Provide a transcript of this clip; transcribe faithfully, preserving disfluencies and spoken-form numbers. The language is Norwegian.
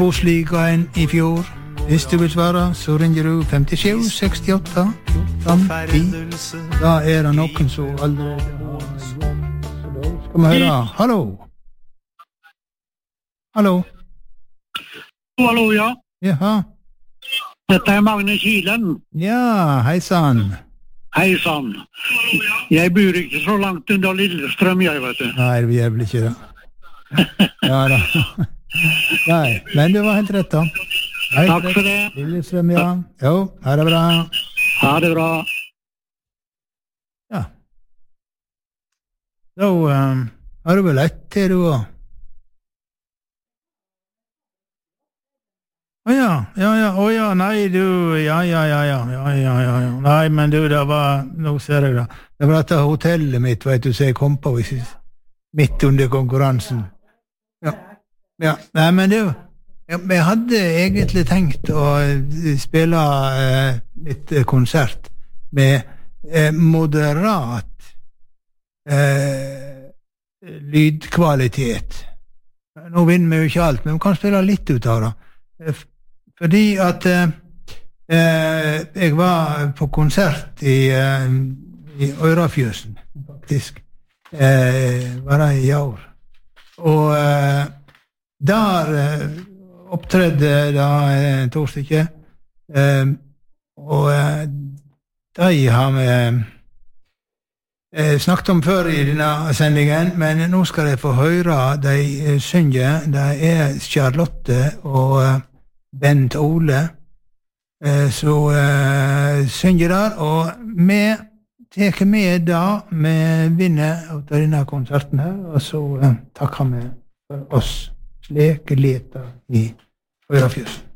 Osligaen I fjor. Hvis du vil svare, så ringer du femtisju sekstiåtte fjorten ti. Da er det noen som allerede har så da skal vi høre. Hallo? Hallo? Hallo, ja. Jaha. Dette er Magne Kilen. Ja, hei sann. Hei sann. Jeg bor ikke så langt under Lillestrøm, jeg vet du. Nei, vi er vel ikke det. Ja da. Nei, men du var helt rett da. Hei, Takk for det. Lillestrøm, ja. Jo, ha det bra. Ha det bra. Ja. Da um, har du vel lett til du også. Å ja, ja, ja, å ja, nei, du, ja, ja, ja, ja, ja, ja, ja, ja. Nei, men du, det var, nå ser jeg da, det var dette hotellet mitt, vet du, så jeg kom på midt under konkurransen. Ja, ja, nei, men du, ja, jeg hadde egentlig tenkt å spille eh, litt konsert med eh, moderat eh, lydkvalitet. Nå vinner vi jo ikke alt, men vi kan spille litt ut av det. Fordi at eh, jeg var på konsert i, eh, i Øyrafjøsen, faktisk. Eh, var det I år. Og eh, der eh, opptredde da eh, to stykker. Eh, og eh, de har vi eh, snakket om før I denne sendingen, men nå skal jeg få høre de eh, synge. Det er Charlotte og eh, Bent Ole, eh, så eh, synger der, og vi teker med da, vi vinner av denne konserten her, og så eh, takker vi for oss slik leter I Øyrafjøsen.